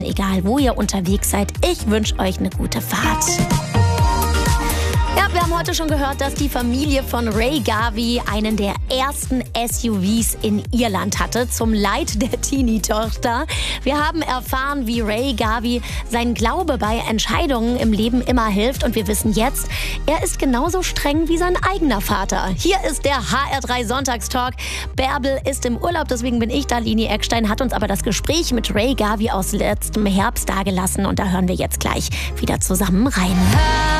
Egal, wo ihr unterwegs seid, ich wünsche euch eine gute Fahrt. Ja, wir haben heute schon gehört, dass die Familie von Ray Garvey einen der ersten SUVs in Irland hatte, zum Leid der Teenie-Tochter. Wir haben erfahren, wie Ray Garvey sein Glaube bei Entscheidungen im Leben immer hilft. Und wir wissen jetzt, er ist genauso streng wie sein eigener Vater. Hier ist der HR3 Sonntagstalk. Bärbel ist im Urlaub, deswegen bin ich da. Lini Eckstein hat uns aber das Gespräch mit Ray Garvey aus letztem Herbst dagelassen. Und da hören wir jetzt gleich wieder zusammen rein.